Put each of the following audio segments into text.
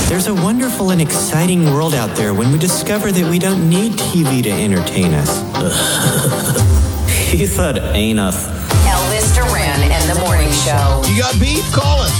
There's a wonderful and exciting world out there when we discover that we don't need TV to entertain us. He said anus. Elvis Duran and the Morning Show. You got beef? Call us.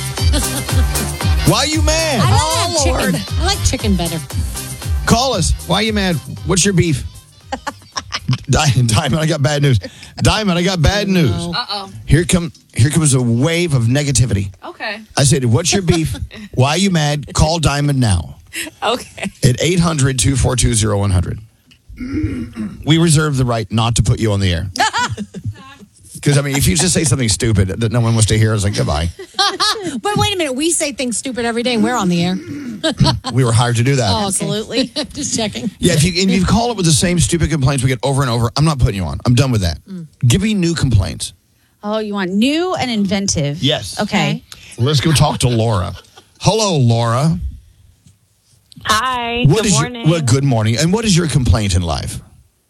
Why you mad? I like chicken better. Call us. Why you mad? What's your beef? Diamond, I got bad news. Diamond, I got bad news. Uh-oh. Here comes a wave of negativity. Okay. I said, what's your beef? Why are you mad? Call Diamond now. Okay. At 800-242-0100. We reserve the right not to put you on the air. Because, I mean, if you just say something stupid that no one wants to hear, it's like, goodbye. But wait a minute. We say things stupid every day and we're on the air. We were hired to do that. Oh, okay. Absolutely. Just checking. Yeah, if you call it with the same stupid complaints we get over and over, I'm not putting you on. I'm done with that. Give me new complaints. Oh, you want new and inventive? Yes. Okay. Let's go talk to Laura. Hello, Laura. Hi, Good good morning. Good morning. And what is your complaint in life?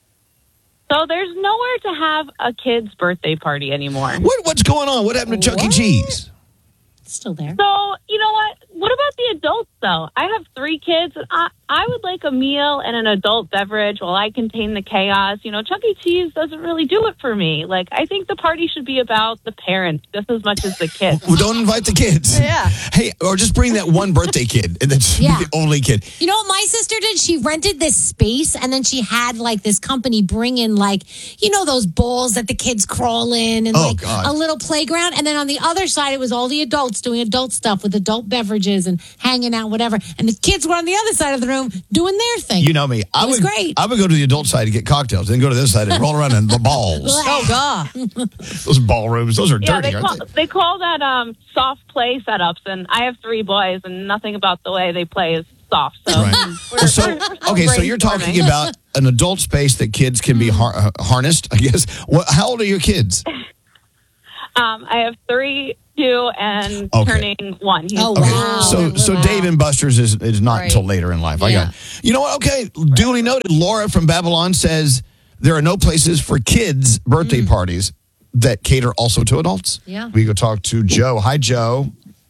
So there's nowhere to have a kid's birthday party anymore. What's going on? What happened to Chuck E. Cheese? It's still there. So, you know what? What about the adults, though? I have 3 kids, and I would like a meal and an adult beverage while I contain the chaos. You know, Chuck E. Cheese doesn't really do it for me. Like, I think the party should be about the parents just as much as the kids. Well, don't invite the kids. Yeah. Hey, or just bring that one birthday kid, and that's the only kid. You know what my sister did? She rented this space and then she had like this company bring in like, you know, those balls that the kids crawl in and a little playground. And then on the other side, it was all the adults doing adult stuff with adult beverages and hanging out, whatever. And the kids were on the other side of the room doing their thing. You know me. It was great. I would go to the adult side to get cocktails, then go to this side and roll around in the balls. Oh, God. Those ballrooms, those are dirty, aren't They call that soft play setups, and I have 3 boys, and nothing about the way they play is soft. So, Right. So you're talking about an adult space that kids can be harnessed, I guess. How old are your kids? I have 3, 2, and turning 1. Oh, Okay. wow. So Dave and Buster's is not until later in life. I got it. You know what? Okay, duly noted. Laura from Babylon says there are no places for kids' birthday parties that cater also to adults. Yeah. We go talk to Joe. Hi, Joe.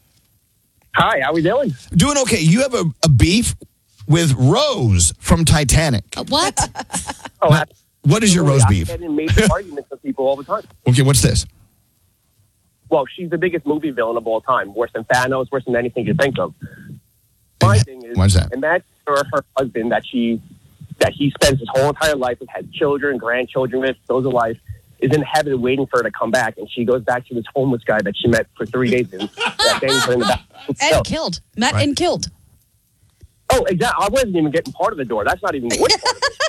Hi, how we doing? Doing okay. You have a beef with Rose from Titanic. What? What is your Rose I beef? get in major arguments with people all the time. Okay, what's this? Well, she's the biggest movie villain of all time. Worse than Thanos, worse than anything you think of. My thing is, why's that? imagine her husband that he spends his whole entire life with, has children, grandchildren with, goes of life, is in heaven waiting for her to come back, and she goes back to this homeless guy that she met for 3 days and bangs her in the back. And killed. Met and killed. Oh, exactly. I wasn't even getting part of the door. That's not even the worst part of it.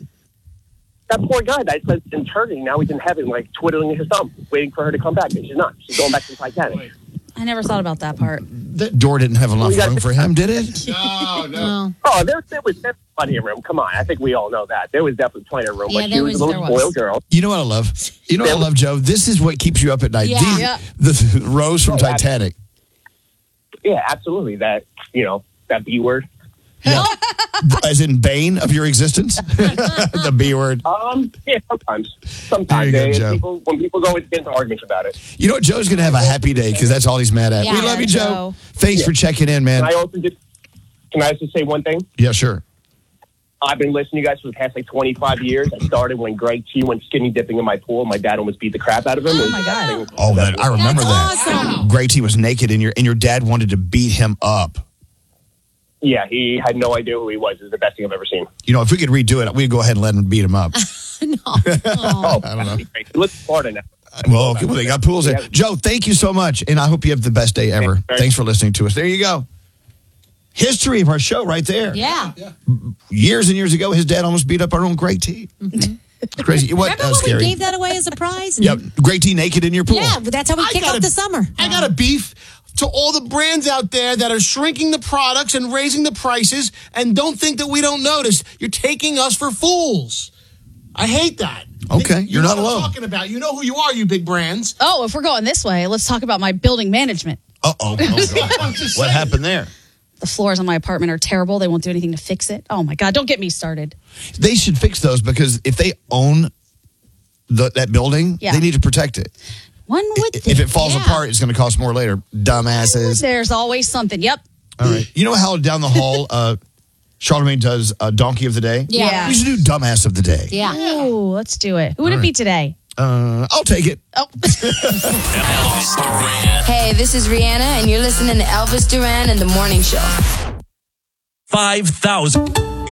That poor guy that says eternity, now he's in heaven, like twiddling his thumb, waiting for her to come back, and she's not. She's going back to the Titanic. I never thought about that part. That door didn't have enough room for him, did it? No. Oh, there was plenty of room. Come on, I think we all know that. There was definitely plenty of room, Yeah, but she was a little spoiled girl. You know what I love? You know what I love, Joe? This is what keeps you up at night. Yeah. The Rose from Titanic. Yeah, absolutely. That B word. Yeah. As in bane of your existence? The B word. Yeah, sometimes. There you go, Joe. When people go into arguments about it. You know what? Joe's going to have a happy day because that's all he's mad at. Yeah, we love you, Joe. Thanks for checking in, man. Can I also say one thing? Yeah, sure. I've been listening to you guys for the past 25 years. I started when Greg T went skinny dipping in my pool. My dad almost beat the crap out of him. Oh, my God. Oh, I remember That's that. awesome. Greg T was naked and your dad wanted to beat him up. Yeah, he had no idea who he was. It was the best thing I've ever seen. You know, if we could redo it, we'd go ahead and let him beat him up. No. Oh, I don't know. Look Florida now. Well, okay, they got pools there. Joe, thank you so much, and I hope you have the best day ever. Thanks for listening to us. There you go. History of our show right there. Yeah. Years and years ago, his dad almost beat up our own Greg T. It's crazy. What? Remember when Scary. we gave that away as a prize? Yep, Greg T naked in your pool. Yeah, but that's how we kick off the summer. I got a beef to all the brands out there that are shrinking the products and raising the prices and don't think that we don't notice. You're taking us for fools. I hate that. Okay, you're not know what alone. I'm talking about. You know who you are, you big brands. Oh, if we're going this way, let's talk about my building management. Uh-oh. What happened there? The floors in my apartment are terrible. They won't do anything to fix it. Oh, my God. Don't get me started. They should fix those because if they own that building, they need to protect it. One would think. If it falls apart, it's going to cost more later. Dumbasses. There's always something. Yep. All right. You know how down the hall, Charlamagne does Donkey of the Day? Yeah. We should do Dumbass of the Day. Yeah. Ooh, let's do it. Who would it be today? I'll take it. Oh. Elvis Duran. Hey, this is Rihanna, and you're listening to Elvis Duran and the Morning Show. 5,000.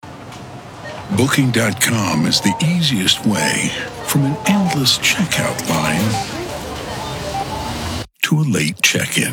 Booking.com is the easiest way from an endless checkout line to a late check-in.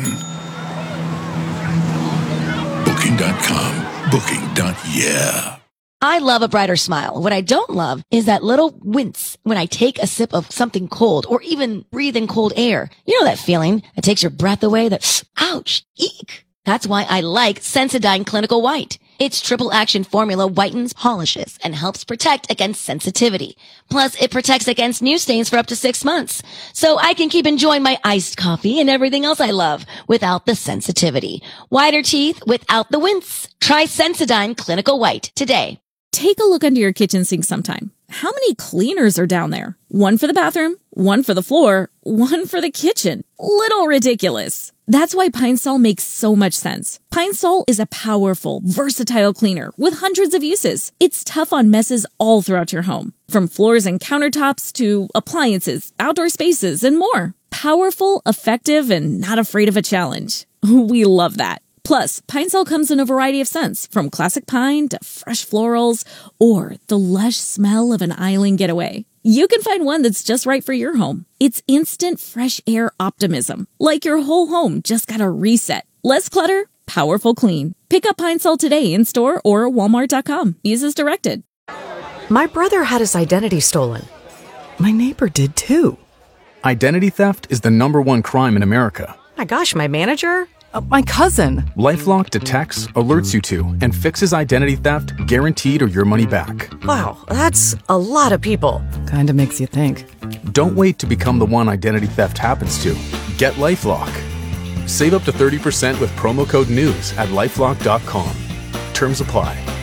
Booking.com. Booking.yeah. I love a brighter smile. What I don't love is that little wince when I take a sip of something cold or even breathe in cold air. You know that feeling that takes your breath away, that ouch, eek. That's why I like Sensodyne Clinical White. Its triple action formula whitens, polishes, and helps protect against sensitivity. Plus, it protects against new stains for up to 6 months. So I can keep enjoying my iced coffee and everything else I love without the sensitivity. Whiter teeth without the wince. Try Sensodyne Clinical White today. Take a look under your kitchen sink sometime. How many cleaners are down there? One for the bathroom, one for the floor, one for the kitchen. Little ridiculous. That's why Pine Sol makes so much sense. Pine Sol is a powerful, versatile cleaner with hundreds of uses. It's tough on messes all throughout your home, from floors and countertops to appliances, outdoor spaces, and more. Powerful, effective, and not afraid of a challenge. We love that. Plus, Pine Sol comes in a variety of scents, from classic pine to fresh florals or the lush smell of an island getaway. You can find one that's just right for your home. It's instant fresh air optimism, like your whole home just got a reset. Less clutter, powerful clean. Pick up Pine Sol today in store or Walmart.com. Use as directed. My brother had his identity stolen. My neighbor did too. Identity theft is the #1 crime in America. My gosh, my manager? My cousin. LifeLock detects, alerts you to, and fixes identity theft guaranteed or your money back. Wow, that's a lot of people. Kinda makes you think. Don't wait to become the one identity theft happens to. Get LifeLock. Save up to 30% with promo code NEWS at LifeLock.com. Terms apply.